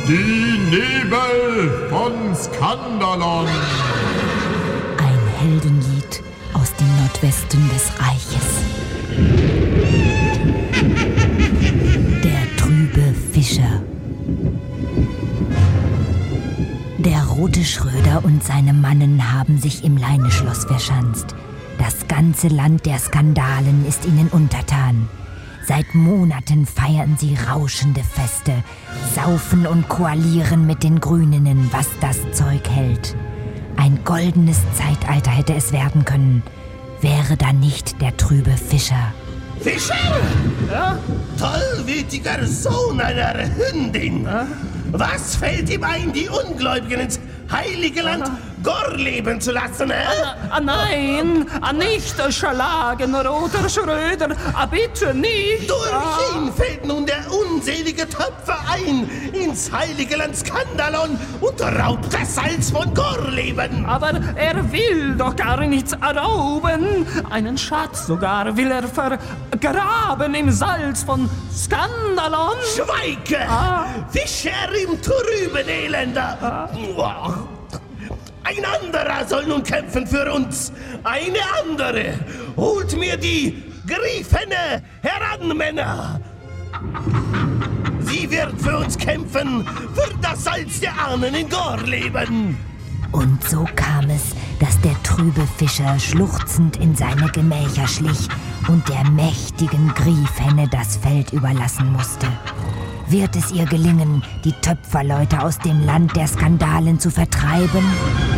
Die Nebel von Skandalon. Ein Heldenlied aus dem Nordwesten des Reiches. Der trübe Fischer. Der rote Schröder und seine Mannen haben sich im Leineschloss verschanzt. Das ganze Land der Skandalen ist ihnen untertan. Seit Monaten feiern sie rauschende Feste, saufen und koalieren mit den Grüninnen, was das Zeug hält. Ein goldenes Zeitalter hätte es werden können, wäre da nicht der trübe Fischer. Fischer? Ja? Tollwütiger Sohn einer Hündin! Ja? Was fällt ihm ein, die Ungläubigen ins heilige Land Gor leben zu lassen, hä? Nein, nicht Schlagen, roter Schröder, bitte nicht. Durch ihn fällt nun der unselige Töpfer ein ins heilige Land Skandalon und raubt das Salz von Gorleben. Aber er will doch gar nichts rauben. Einen Schatz sogar will er vergraben im Salz von Skandalon. Schweige! Fischer im trüben Elender! Ein anderer soll nun kämpfen für uns. Eine andere. Holt mir die Griffene heran, Männer. Sie wird für uns kämpfen, für das Salz der Ahnen in Gorleben. Und so kam es, dass der trübe Fischer schluchzend in seine Gemächer schlich und der mächtigen Griefhenne das Feld überlassen musste. Wird es ihr gelingen, die Töpferleute aus dem Land der Skandalen zu vertreiben?